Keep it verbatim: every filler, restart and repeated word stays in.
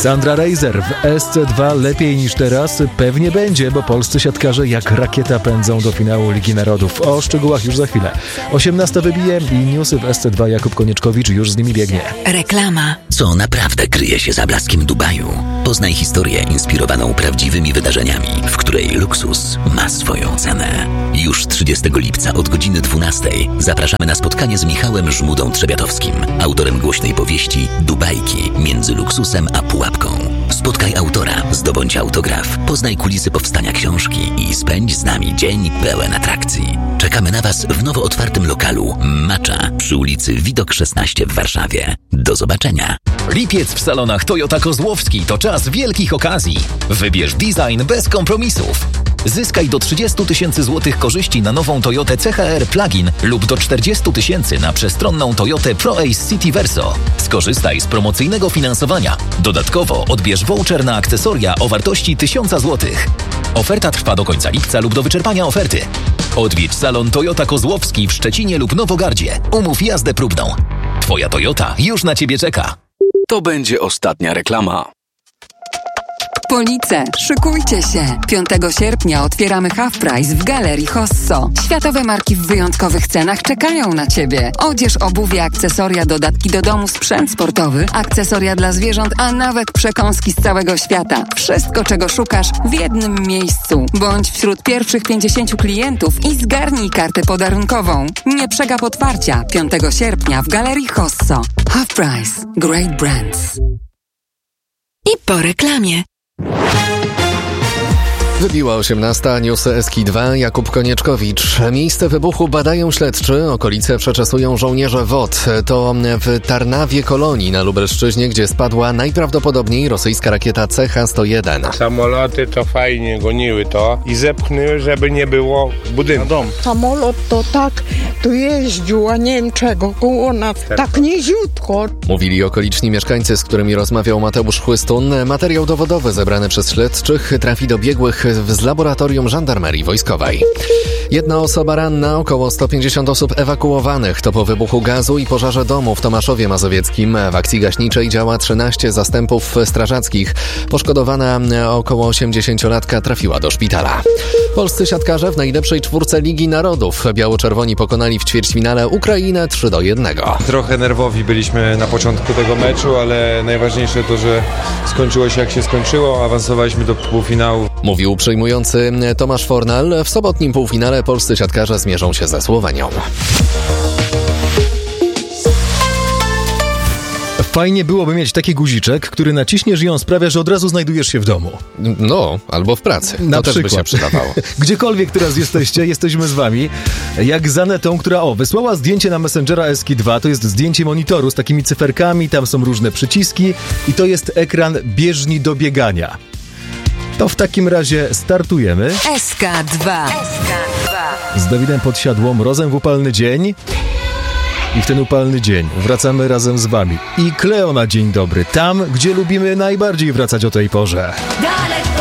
Sandra Reiser w S C dwa lepiej niż teraz pewnie będzie, bo polscy siatkarze jak rakieta pędzą do finału Ligi Narodów. O szczegółach już za chwilę. osiemnasta wybije i newsy w S C dwa. Jakub Konieczkowicz już z nimi biegnie. Reklama. Co naprawdę kryje się za blaskiem Dubaju? Poznaj historię inspirowaną prawdziwymi wydarzeniami, w której luksus ma swoją cenę. Już trzydziestego lipca od godziny dwunastej zapraszamy na spotkanie z Michałem Żmudą-Trzebiatowskim, autorem głośnej powieści Dubajki między luksusem a pułapką. Spotkaj autora, zdobądź autograf, poznaj kulisy powstania książki i spędź z nami dzień pełen atrakcji. Czekamy na Was w nowo otwartym lokalu Macza przy ulicy Widok szesnaście w Warszawie. Do zobaczenia. Lipiec w salonach Toyota Kozłowski to czas wielkich okazji. Wybierz design bez kompromisów. Zyskaj do trzydzieści tysięcy złotych korzyści na nową Toyotę C H R Plug-in lub do czterdzieści tysięcy na przestronną Toyotę ProAce City Verso. Skorzystaj z promocyjnego finansowania. Dodatkowo odbierz voucher na akcesoria o wartości tysiąc złotych. Oferta trwa do końca lipca lub do wyczerpania oferty. Odwiedź salon Toyota Kozłowski w Szczecinie lub Nowogardzie. Umów jazdę próbną. Twoja Toyota już na Ciebie czeka. To będzie ostatnia reklama. Police, szykujcie się! piątego sierpnia otwieramy Half Price w Galerii Hosso. Światowe marki w wyjątkowych cenach czekają na Ciebie. Odzież, obuwie, akcesoria, dodatki do domu, sprzęt sportowy, akcesoria dla zwierząt, a nawet przekąski z całego świata. Wszystko, czego szukasz, w jednym miejscu. Bądź wśród pierwszych pięćdziesięciu klientów i zgarnij kartę podarunkową. Nie przegap otwarcia piątego sierpnia w Galerii Hosso. Half Price. Great Brands. I po reklamie. Wybiła osiemnasta, newsy S K dwa, Jakub Konieczkowicz. Miejsce wybuchu badają śledczy, okolice przeczesują żołnierze W O T. To w Tarnawie Kolonii na Lubelszczyźnie, gdzie spadła najprawdopodobniej rosyjska rakieta C H sto jeden. Samoloty to fajnie goniły to i zepchnęły, żeby nie było budynku. Dom. Samolot to tak tu jeździł, a nie wiem czego, koło nas, tak niziutko. Mówili okoliczni mieszkańcy, z którymi rozmawiał Mateusz Chłystun. Materiał dowodowy zebrany przez śledczych trafi do biegłych z laboratorium żandarmerii wojskowej. Jedna osoba ranna, około sto pięćdziesiąt osób ewakuowanych. To po wybuchu gazu i pożarze domu w Tomaszowie Mazowieckim. W akcji gaśniczej działa trzynaście zastępów strażackich. Poszkodowana około osiemdziesięciolatka trafiła do szpitala. Polscy siatkarze w najlepszej czwórce Ligi Narodów. Biało-czerwoni pokonali w ćwierćfinale Ukrainę trzy do jednego. Trochę nerwowi byliśmy na początku tego meczu, ale najważniejsze to, że skończyło się jak się skończyło. Awansowaliśmy do półfinału. Mówił przyjmujący Tomasz Fornal. W sobotnim półfinale polscy siatkarze zmierzą się ze Słowenią. Fajnie byłoby mieć taki guziczek, który naciśniesz i on sprawia, że od razu znajdujesz się w domu. No, albo w pracy. To Na też przykład. by się przydawało. Gdziekolwiek teraz jesteście, jesteśmy z wami. Jak z Anetą, która o, wysłała zdjęcie na Messengera S K dwa. To jest zdjęcie monitoru z takimi cyferkami, tam są różne przyciski i to jest ekran bieżni do biegania. To w takim razie startujemy. S K dwa. Z Dawidem Podsiadło, mrozem w upalny dzień. I w ten upalny dzień wracamy razem z wami. I Kleo na dzień dobry, tam, gdzie lubimy najbardziej wracać o tej porze. Daleko